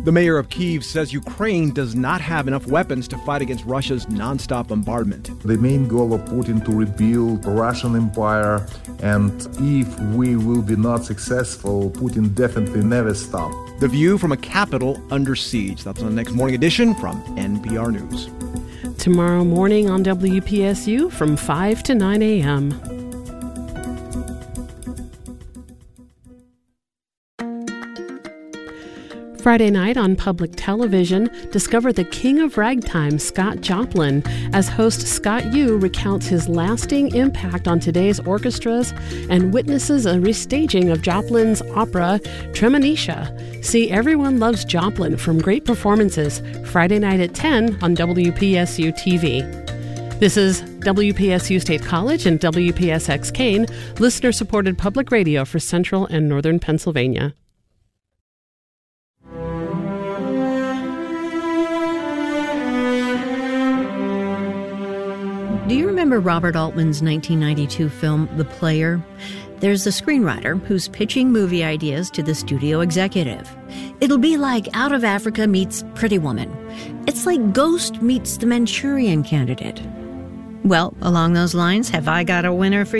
The mayor of Kyiv says Ukraine does not have enough weapons to fight against Russia's nonstop bombardment. The main goal of Putin to rebuild the Russian empire, and if we will be not successful, Putin definitely never stop. The View from a capital under siege. That's on the next morning edition from NPR News. Tomorrow morning on WPSU from 5 to 9 a.m. Friday night on public television, discover the king of ragtime, Scott Joplin, as host Scott Yu recounts his lasting impact on today's orchestras and witnesses a restaging of Joplin's opera Tremonisha. See Everyone Loves Joplin from Great Performances Friday night at 10 on WPSU TV. This is WPSU State College and WPSX Kane, listener-supported public radio for Central and Northern Pennsylvania. Do you remember Robert Altman's 1992 film, The Player? There's a screenwriter who's pitching movie ideas to the studio executive. It'll be like Out of Africa meets Pretty Woman. It's like Ghost meets The Manchurian Candidate. Well, along those lines, have I got a winner for